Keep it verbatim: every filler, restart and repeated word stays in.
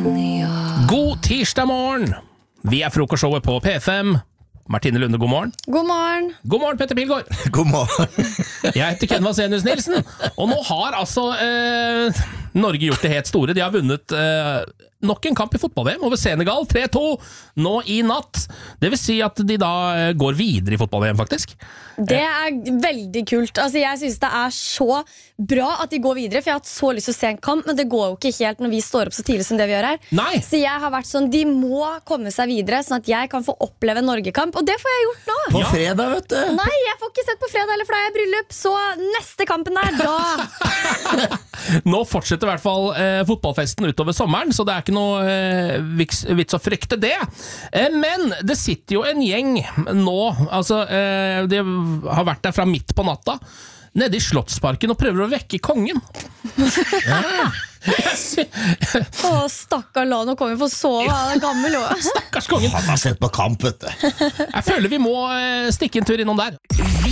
God tirsdag morgen. Vi er frokostshowet på P fem. Martine Lunde, god morgen. God morgen. God morgen, Petter Pilgaard. God morgen. Jeg heter Ken Vasenius Nilsen. Og nå har altså eh, Norge gjort det helt store. De har vunnet eh, nok en kamp i fotball-V M over Senegal, tre to, nå i natt. Det vil si at de da eh, går videre i fotball-V M, faktisk. Det er veldig kult. Altså, jeg synes det er så bra at de går videre, for jeg har hatt så lyst til å se en kamp, men det går jo ikke helt når vi står opp så tidlig som det vi gjør her. Nei. Så jeg har vært sånn, de må komme seg videre, sånn at jeg kan få oppleve en Norgekamp, og det får jeg gjort nå. På ja. fredag, vet du. Nei, jeg får ikke sett på fredag, eller for da er jeg bryllup, så neste kampen er da. Nå fortsetter i hvert fall eh, fotballfesten utover sommeren, så det er ikke noe eh, vits, vits å frykte det. Eh, men det sitter jo en gjeng nå, altså eh, de har vært der fra midt på natta, nede i Slottsparken og prøver å vekke kongen. Ja. Åh, stakkar, la nå kongen få sove, han er gammel også. Stakkars kongen. Han har sett på kamp, vet du. Jeg føler vi må eh, stikke en tur innom der.